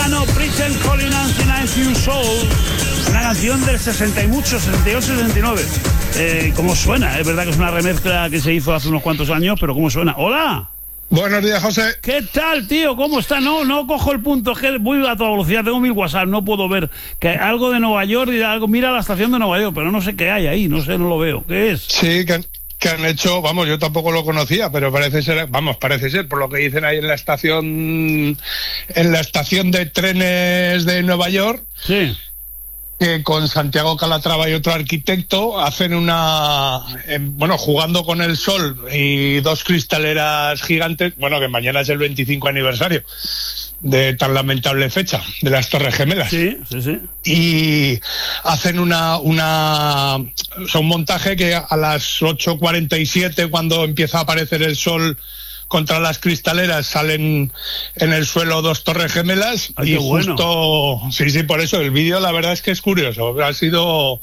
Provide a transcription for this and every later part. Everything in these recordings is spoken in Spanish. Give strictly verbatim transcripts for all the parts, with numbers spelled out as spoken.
americano, Pretend Calling ninety-nine Years Old, una canción del sesenta y mucho, sesenta y ocho, sesenta y nueve. Eh, ¿Cómo suena? Es verdad que es una remezcla que se hizo hace unos cuantos años, pero ¿cómo suena? ¡Hola! Buenos días, José. ¿Qué tal, tío? ¿Cómo está? No, no cojo el punto, es que voy a toda velocidad, tengo mil WhatsApp, no puedo ver que algo de Nueva York y algo, mira la estación de Nueva York, pero no sé qué hay ahí, no sé, no lo veo. ¿Qué es? Sí, que, que han hecho, vamos, yo tampoco lo conocía, pero parece ser, vamos, parece ser, por lo que dicen ahí en la estación, en la estación de trenes de Nueva York. Sí. Que con Santiago Calatrava y otro arquitecto hacen una, eh, bueno, jugando con el sol y dos cristaleras gigantes, bueno, que mañana es el veinticinco aniversario de tan lamentable fecha, de las Torres Gemelas. Sí, sí, sí. Y hacen una, una, o sea, un montaje que a las ocho cuarenta y siete, cuando empieza a aparecer el sol contra las cristaleras, salen en el suelo dos Torres Gemelas. Ay, y bueno. justo, sí, sí, por eso el vídeo la verdad es que es curioso, ha sido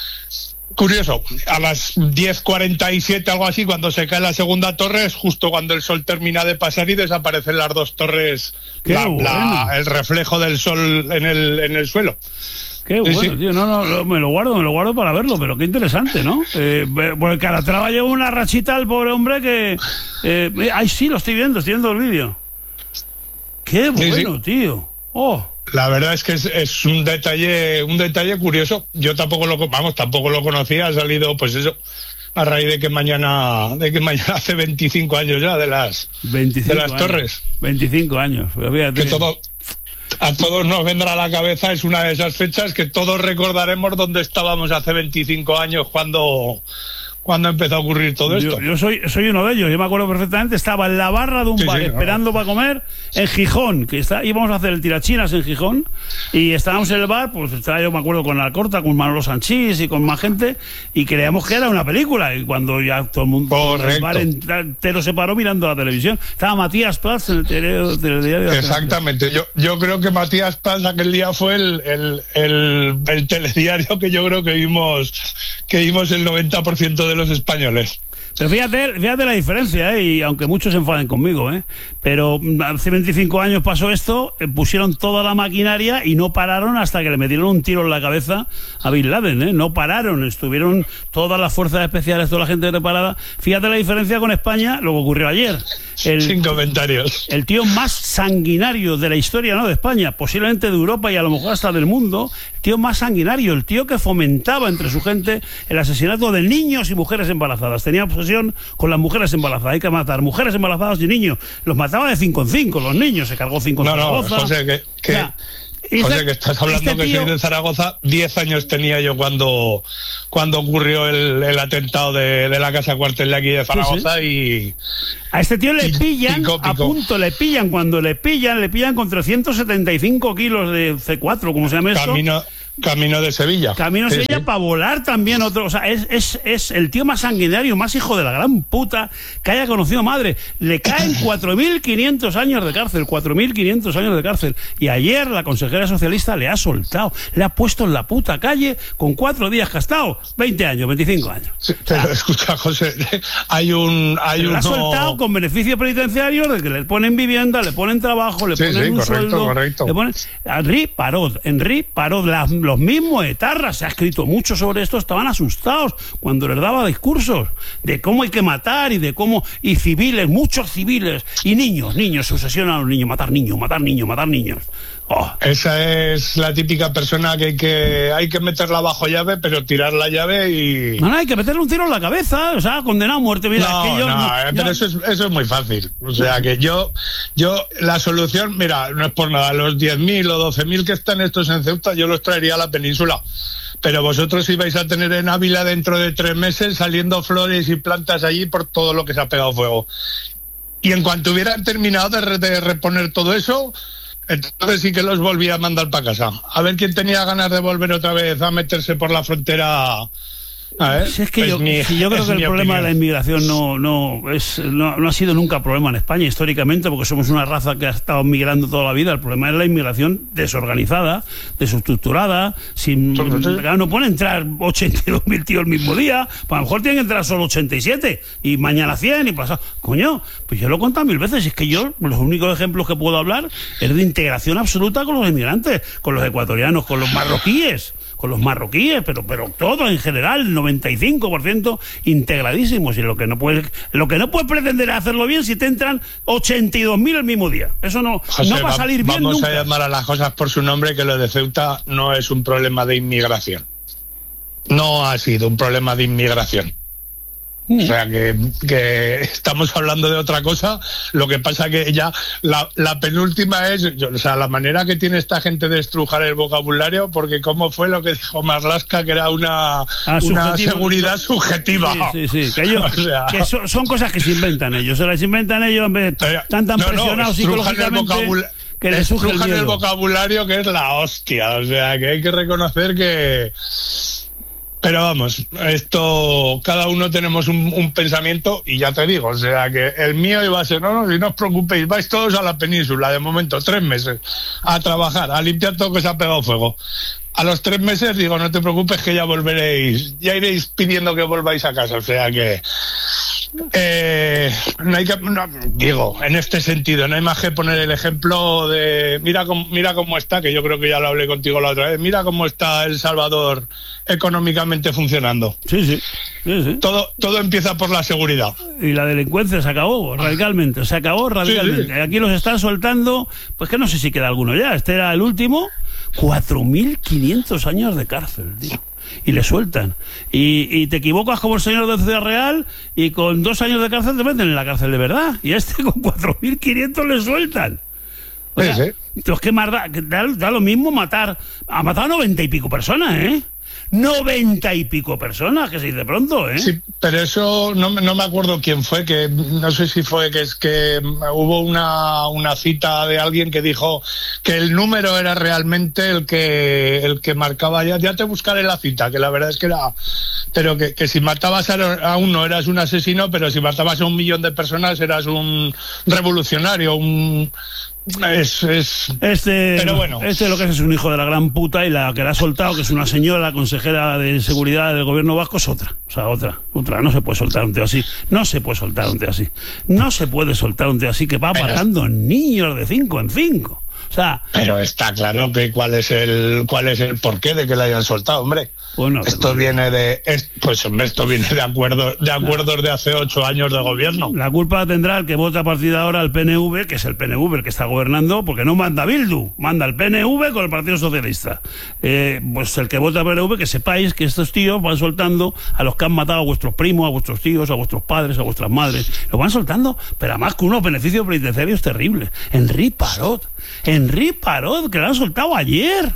curioso. A las diez cuarenta y siete, algo así, cuando se cae la segunda torre, es justo cuando el sol termina de pasar y desaparecen las dos torres, la, bueno. la, el reflejo del sol en el, en el suelo. Qué bueno, sí, sí. tío, no, no, no, me lo guardo, me lo guardo para verlo, pero qué interesante, ¿no? Eh, porque Calatrava lleva una rachita al pobre hombre que... Eh, ay, sí, lo estoy viendo, estoy viendo el vídeo. Qué bueno, sí, sí. Tío. Oh. La verdad es que es, es un detalle, un detalle curioso. Yo tampoco lo, vamos, tampoco lo conocía, ha salido, pues eso, a raíz de que mañana, de que mañana hace veinticinco años ya de las, veinticinco de las años, torres. veinticinco años, pues fíjate. Que todo... A todos nos vendrá a la cabeza, es una de esas fechas que todos recordaremos dónde estábamos hace veinticinco años cuando, cuando empezó a ocurrir todo esto. Yo, yo soy, soy uno de ellos, yo me acuerdo perfectamente, estaba en la barra de un sí, bar sí, esperando no. para comer en Gijón, que está, íbamos a hacer el tirachinas en Gijón, y estábamos en el bar, pues estaba yo me acuerdo con Alcorta, con Manolo Sanchís y con más gente, y creíamos que era una película, y cuando ya todo el mundo, correcto, el bar entero se paró mirando la televisión, estaba Matías Prats en el telediario. Exactamente, yo, yo creo que Matías Prats aquel día fue el, el, el, el telediario que yo creo que vimos, que vimos el noventa por ciento de los españoles. Pero fíjate, fíjate la diferencia, ¿eh? Y aunque muchos se enfaden conmigo, ¿eh? Pero hace veinticinco años pasó esto, eh, pusieron toda la maquinaria y no pararon hasta que le metieron un tiro en la cabeza a Bin Laden, ¿eh? No pararon, estuvieron todas las fuerzas especiales, toda la gente preparada. Fíjate la diferencia con España, lo que ocurrió ayer. El, Sin comentarios. El tío más sanguinario de la historia, ¿no?, de España, posiblemente de Europa y a lo mejor hasta del mundo, el tío más sanguinario, el tío que fomentaba entre su gente el asesinato de niños y mujeres embarazadas. Tenía obsesión con las mujeres embarazadas, hay que matar mujeres embarazadas y niños. Los mataba de cinco en cinco, los niños, se cargó cinco en no, Zaragoza. No, José, que... que... O sea, o sea, que estás hablando este que tío... soy de Zaragoza. Diez años tenía yo cuando cuando ocurrió el, el atentado de, de la casa cuartel de aquí de Zaragoza. Sí, sí. Y a este tío le pillan, pico, pico. a punto, le pillan, cuando le pillan, le pillan con trescientos setenta y cinco kilos de C cuatro, como se llama eso. Camino, camino de Sevilla. Camino de sí, Sevilla sí. para volar también otro. O sea, es, es, es el tío más sanguinario, más hijo de la gran puta que haya conocido madre. Le caen cuatro mil quinientos años de cárcel, cuatro mil quinientos años de cárcel. Y ayer la consejera socialista le ha soltado, le ha puesto en la puta calle con cuatro días que ha estado, veinte años, veinticinco años. Sí, pero o sea, escucha, José, hay un... Hay le uno... ha soltado con beneficio penitenciario de que le ponen vivienda, le ponen trabajo, le sí, ponen sí, un correcto, sueldo. Correcto. Le ponen... Henri Parot, Henri Parot, las, los mismos etarras, se ha escrito mucho sobre esto, estaban asustados cuando les daba discursos de cómo hay que matar y de cómo, y civiles, muchos civiles, y niños, niños, se obsesionan a los niños, matar niños, matar niños, matar niños. Oh. Esa es la típica persona que hay que hay que meterla bajo llave, pero tirar la llave y... No, no, hay que meterle un tiro en la cabeza, o sea, condenado a muerte. Mira, no, es que yo, no, no, pero ya... eso es, eso es muy fácil. O sea, que yo, yo la solución, mira, no es por nada, los diez mil o doce mil que están estos en Ceuta, yo los traería a la península. Pero vosotros ibais a tener en Ávila dentro de tres meses saliendo flores y plantas allí por todo lo que se ha pegado fuego. Y en cuanto hubieran terminado de, re, de reponer todo eso... Entonces sí que los volví a mandar para casa. A ver quién tenía ganas de volver otra vez a meterse por la frontera A ver, Si es que es yo, mi- si yo creo es que el mi problema opinión. de la inmigración no, no, es, no, no ha sido nunca problema en España históricamente, porque somos una raza que ha estado migrando toda la vida. El problema es la inmigración desorganizada, desestructurada, sin, claro, no pueden entrar ochenta y dos mil tíos el mismo día, pues a lo mejor tienen que entrar solo ochenta y siete y mañana cien y pasado. Coño, pues yo lo he contado mil veces, y es que yo los únicos ejemplos que puedo hablar es de integración absoluta con los inmigrantes, con los ecuatorianos, con los marroquíes. Con los marroquíes, pero pero todo en general, noventa y cinco por ciento integradísimos. Y lo que no puedes lo que no puedes pretender es hacerlo bien si te entran ochenta y dos mil el mismo día. Eso no, José, no va a salir bien vamos nunca. a llamar a las cosas por su nombre, que lo de Ceuta no es un problema de inmigración. No ha sido un problema de inmigración. O sea, que, que estamos hablando de otra cosa. Lo que pasa que ya la, la penúltima es, yo, o sea, la manera que tiene esta gente de estrujar el vocabulario, porque cómo fue lo que dijo Marlaska, que era una, Ah, una subjetivo. seguridad subjetiva. Sí, sí, sí. Que, ellos, O sea, que son, son cosas que se inventan ellos. Se las inventan ellos, en vez de eh, tan tan no, no, presionados estrujan el psicológicamente vocabula- que les surge el estrujan el miedo. vocabulario, que es la hostia. O sea, que hay que reconocer que... Pero vamos, esto, cada uno tenemos un, un pensamiento, y ya te digo, o sea, que el mío iba a ser, no, no, si no os preocupéis, vais todos a la península, de momento, tres meses, a trabajar, a limpiar todo que se ha pegado fuego. A los tres meses digo, no te preocupes, que ya volveréis, ya iréis pidiendo que volváis a casa, o sea que... Eh, no hay que, no, digo, en este sentido, no hay más que poner el ejemplo de mira cómo, mira cómo está, que yo creo que ya lo hablé contigo la otra vez, mira cómo está El Salvador económicamente funcionando. Sí, sí, sí, sí. Todo, todo empieza por la seguridad. Y la delincuencia se acabó radicalmente, se acabó radicalmente. Sí, sí. Aquí los están soltando, pues que no sé si queda alguno ya. Este era el último, cuatro mil quinientos años de cárcel, tío. Y le sueltan. Y, y te equivocas como el señor de Ciudad Real y con dos años de cárcel te meten en la cárcel de verdad. Y a este con cuatro mil quinientos le sueltan. O sea, Sí, los que más da, que da, da lo mismo matar. Ha matado a noventa y pico personas, ¿eh? Noventa y pico personas, que se dice pronto, ¿eh? Sí, pero eso no, me- no me acuerdo quién fue, que no sé si fue que es que hubo una, una cita de alguien que dijo que el número era realmente el que el que marcaba, ya, ya te buscaré la cita, que la verdad es que era, pero que, que si matabas a, a uno eras un asesino, pero si matabas a un millón de personas eras un revolucionario, un... Es, es... Este, Pero bueno. este lo que es es un hijo de la gran puta, y la que la ha soltado, que es una señora consejera de seguridad del gobierno vasco, es otra. O sea, otra. Otra. No se puede soltar un tío así. No se puede soltar un tío así. No se puede soltar un tío así que va Pero- matando niños de cinco en cinco. O sea, Pero está claro que cuál es el cuál es el porqué de que la hayan soltado, hombre. bueno, Esto viene de, es- pues hombre, esto viene de acuerdos, de acuerdos de hace ocho años de gobierno. la culpa tendrá el que vota a partir de ahora al P N V, que es el P N V el que está gobernando, porque no manda Bildu, manda el P N V con el Partido Socialista. Eh, pues el que vota al P N V, que sepáis que estos tíos van soltando a los que han matado a vuestros primos, a vuestros tíos, a vuestros padres, a vuestras madres. Los van soltando, pero además con unos beneficios penitenciarios terribles. Henri Parot, Henri Parot, que lo han soltado ayer.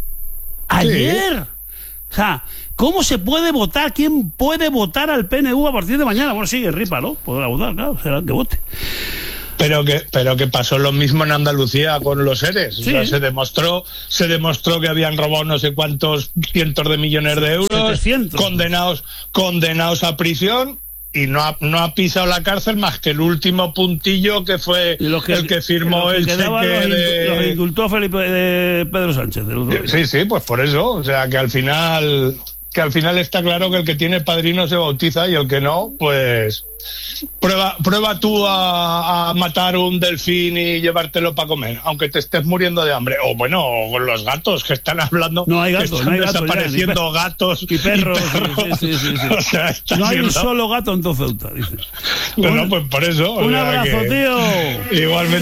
Ayer. O sea, ¿cómo se puede votar? ¿Quién puede votar al P N V a partir de mañana? Bueno, sí, Henri Parot podrá votar, claro, será el que vote. Pero que, pero que pasó lo mismo en Andalucía con los seres. Sí. O sea, se demostró, se demostró que habían robado no sé cuántos cientos de millones de euros, setecientos. condenados, condenados a prisión. Y no ha, no ha pisado la cárcel más que el último puntillo, que fue Y los que, el que firmó los que el quedaban cheque los, indu- de... los indultó Felipe de Pedro Sánchez. del otro día. Sí, sí, pues por eso. O sea, que al final, que al final está claro que el que tiene padrino se bautiza, y el que no, pues prueba, prueba tú a, a matar un delfín y llevártelo para comer, aunque te estés muriendo de hambre. O bueno, o con los gatos que están hablando, No hay gatos, que están no hay gatos ya, desapareciendo ni pe- gatos y perros, sí, perros. sí, sí, sí. O sea, está No hay un siendo- solo gato en todo Ceuta, dice. No, Un- no, pues por eso. o Un sea abrazo, que- tío. Igualmente.